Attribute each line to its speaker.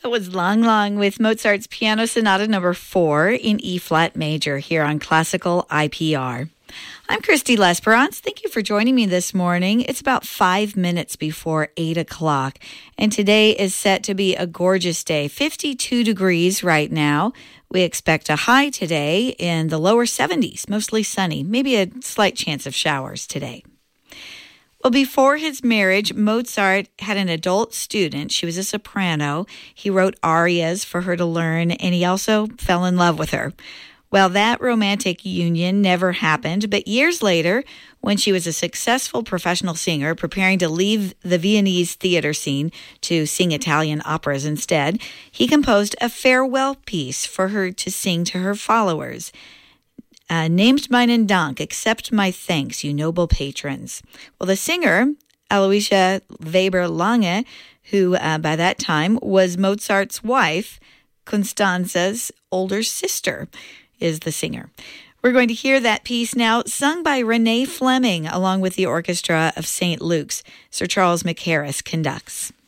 Speaker 1: That was Lang Lang with Mozart's Piano Sonata number 4 in E-flat major here on Classical IPR. I'm Christy Lesperance. Thank you for joining me this morning. It's about 5 minutes before 8 o'clock, and today is set to be a gorgeous day. 52 degrees right now. We expect a high today in the lower 70s, mostly sunny, maybe a slight chance of showers today. Well, before his marriage, Mozart had an adult student. She was a soprano. He wrote arias for her to learn, and he also fell in love with her. Well, that romantic union never happened, but years later, when she was a successful professional singer preparing to leave the Viennese theater scene to sing Italian operas instead, he composed a farewell piece for her to sing to her followers. Named meinen Dank, accept my thanks, you noble patrons. Well, the singer, Aloysia Weber-Lange, who by that time was Mozart's wife, Constanza's older sister, is the singer. We're going to hear that piece now, sung by Renee Fleming, along with the orchestra of St. Luke's. Sir Charles Mackerras conducts.